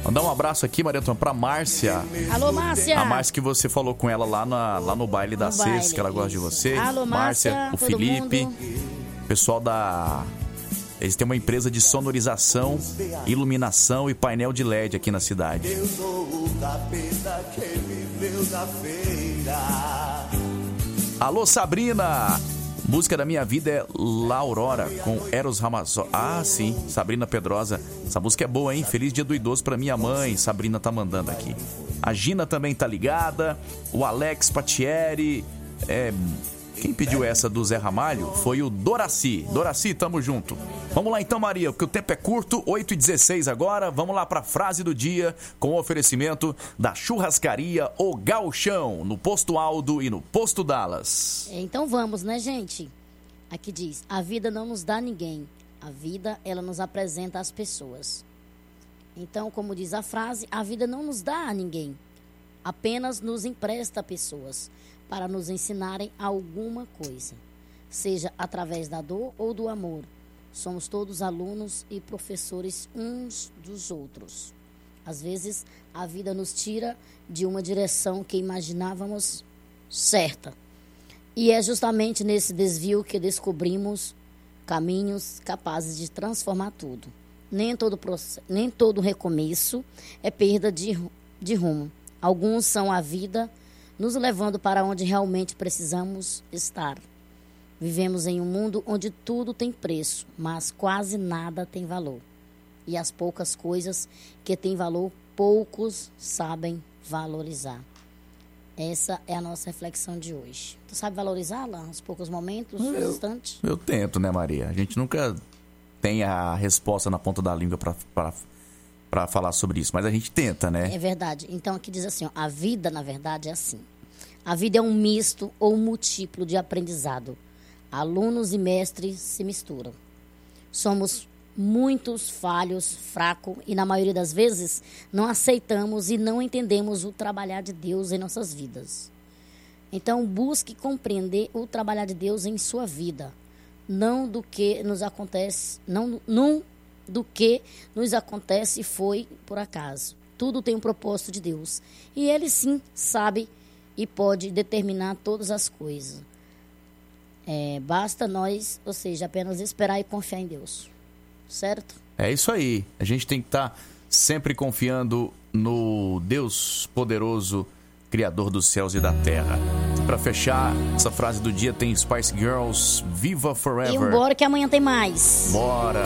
Mandar um abraço aqui, Maria Antônia, pra Márcia. Alô, Márcia. A Márcia que você falou com ela lá no baile da Cês, que ela gosta de você. Alô, Márcia, o Felipe. Pessoal da... Eles têm uma empresa de sonorização, iluminação e painel de LED aqui na cidade. Eu sou o capeta que viveu na feira. Alô, Sabrina! Música da minha vida é La Aurora, com Eros Ramazzotti. Ah, sim, Sabrina Pedrosa. Essa música é boa, hein? Feliz Dia do Idoso pra minha mãe. Sabrina tá mandando aqui. A Gina também tá ligada. O Alex Patieri. Quem pediu essa do Zé Ramalho foi o Doraci. Doraci, tamo junto. Vamos lá então, Maria, porque o tempo é curto, 8h16 agora. Vamos lá pra frase do dia, com o oferecimento da churrascaria O Gauchão, no Posto Aldo e no Posto Dallas. Então vamos, né, gente? Aqui diz, a vida não nos dá ninguém. A vida, ela nos apresenta as pessoas. Então, como diz a frase, a vida não nos dá a ninguém. Apenas nos empresta pessoas para nos ensinarem alguma coisa, seja através da dor ou do amor. Somos todos alunos e professores uns dos outros. Às vezes, a vida nos tira de uma direção que imaginávamos certa. E é justamente nesse desvio que descobrimos caminhos capazes de transformar tudo. Nem todo recomeço é perda de rumo. Alguns são a vida nos levando para onde realmente precisamos estar. Vivemos em um mundo onde tudo tem preço, mas quase nada tem valor. E as poucas coisas que têm valor, poucos sabem valorizar. Essa é a nossa reflexão de hoje. Tu sabe valorizá-la? Os poucos momentos, os instantes? Eu tento, né, Maria? A gente nunca tem a resposta na ponta da língua para falar sobre isso, mas a gente tenta, né? É verdade. Então aqui diz assim, ó, a vida, na verdade, é assim. A vida é um misto ou múltiplo de aprendizado. Alunos e mestres se misturam. Somos muitos falhos, fracos, e na maioria das vezes não aceitamos e não entendemos o trabalhar de Deus em nossas vidas. Então busque compreender o trabalhar de Deus em sua vida. Não do que nos acontece, não do que nos acontece foi por acaso. Tudo tem um propósito de Deus. E Ele sim sabe e pode determinar todas as coisas. Basta nós, ou seja, apenas esperar e confiar em Deus. Certo? É isso aí. A gente tem que estar sempre confiando no Deus poderoso, Criador dos céus e da terra. Para fechar, essa frase do dia tem Spice Girls, Viva Forever. E embora que amanhã tem mais. Bora!